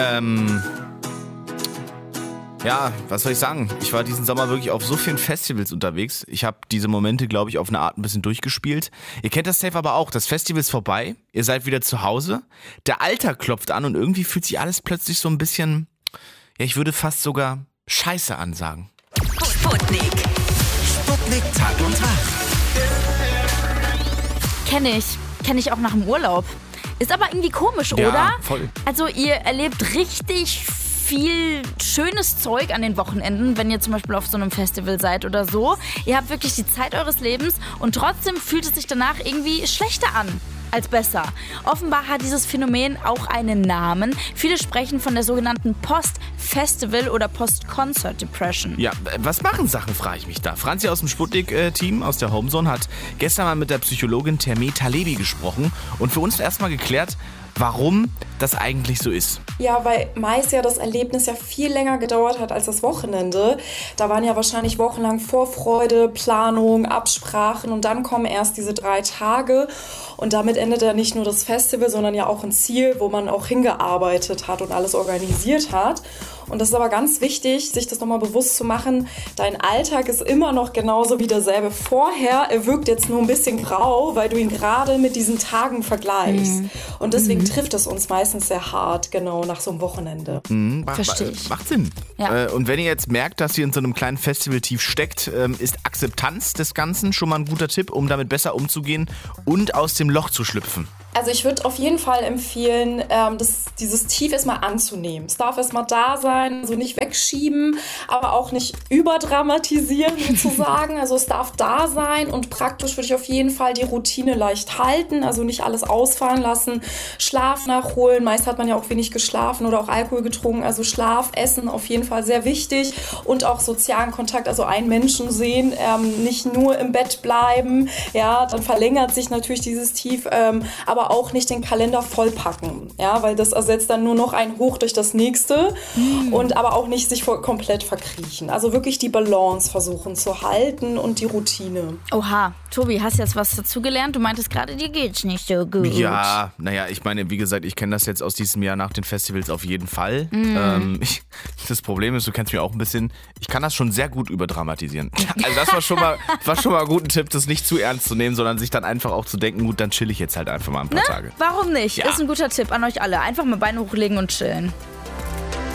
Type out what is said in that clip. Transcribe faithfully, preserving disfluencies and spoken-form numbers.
Ähm, ja, was soll ich sagen? Ich war diesen Sommer wirklich auf so vielen Festivals unterwegs. Ich habe diese Momente, glaube ich, auf eine Art ein bisschen durchgespielt. Ihr kennt das safe aber auch. Das Festival ist vorbei. Ihr seid wieder zu Hause. Der Alltag klopft an und irgendwie fühlt sich alles plötzlich so ein bisschen, ja, ich würde fast sogar scheiße ansagen. Sputnik. Sputnik Tag und Tag. Kenn ich. Kenn ich auch nach dem Urlaub. Ist aber irgendwie komisch, Ja, oder? voll. Also ihr erlebt richtig viel schönes Zeug an den Wochenenden, wenn ihr zum Beispiel auf so einem Festival seid oder so. Ihr habt wirklich die Zeit eures Lebens und trotzdem fühlt es sich danach irgendwie schlechter an als besser. Offenbar hat dieses Phänomen auch einen Namen. Viele sprechen von der sogenannten Post-Festival- oder Post-Concert-Depression. Ja, was machen Sachen, frage ich mich da. Franzi aus dem Sputnik-Team, aus der Homezone, hat gestern mal mit der Psychologin Terme Talebi gesprochen und für uns erstmal geklärt, warum das eigentlich so ist. Ja, weil meist ja das Erlebnis ja viel länger gedauert hat als das Wochenende. Da waren ja wahrscheinlich wochenlang Vorfreude, Planung, Absprachen und dann kommen erst diese drei Tage. Und damit endet ja nicht nur das Festival, sondern ja auch ein Ziel, wo man auch hingearbeitet hat und alles organisiert hat. Und das ist aber ganz wichtig, sich das nochmal bewusst zu machen. Dein Alltag ist immer noch genauso wie derselbe vorher. Er wirkt jetzt nur ein bisschen grau, weil du ihn gerade mit diesen Tagen vergleichst. Mhm. Und deswegen mhm. trifft es uns meistens sehr hart, genau, nach so einem Wochenende. Mhm, macht, Verstehe ich. Macht Sinn. Ja. Und wenn ihr jetzt merkt, dass ihr in so einem kleinen Festivaltief steckt, ist Akzeptanz des Ganzen schon mal ein guter Tipp, um damit besser umzugehen und aus dem Loch zu schlüpfen. Also ich würde auf jeden Fall empfehlen, ähm, das, dieses Tief erstmal anzunehmen. Es darf erstmal da sein, so nicht wegschieben, aber auch nicht überdramatisieren sozusagen. Also es darf da sein und praktisch würde ich auf jeden Fall die Routine leicht halten, also nicht alles ausfallen lassen, Schlaf nachholen. Meist hat man ja auch wenig geschlafen oder auch Alkohol getrunken, also Schlaf, Essen auf jeden Fall sehr wichtig und auch sozialen Kontakt, also einen Menschen sehen, ähm, nicht nur im Bett bleiben, ja, dann verlängert sich natürlich dieses Tief, ähm, aber auch nicht den Kalender vollpacken, ja, weil das ersetzt dann nur noch ein Hoch durch das nächste mhm. und aber auch nicht sich voll, komplett verkriechen. Also wirklich die Balance versuchen zu halten und die Routine. Oha, Tobi, hast jetzt was dazugelernt? Du meintest gerade, dir geht's nicht so gut. Ja, naja, ich meine, wie gesagt, ich kenne das jetzt aus diesem Jahr nach den Festivals auf jeden Fall. Mhm. Ähm, ich, das Problem ist, du kennst mich auch ein bisschen, ich kann das schon sehr gut überdramatisieren. Also das war schon mal, war schon mal ein guter Tipp, das nicht zu ernst zu nehmen, sondern sich dann einfach auch zu denken, gut, dann chill ich jetzt halt einfach mal ein paar ne? Tage. Warum nicht? Ja. Ist ein guter Tipp an euch alle. Einfach mal Beine hochlegen und chillen.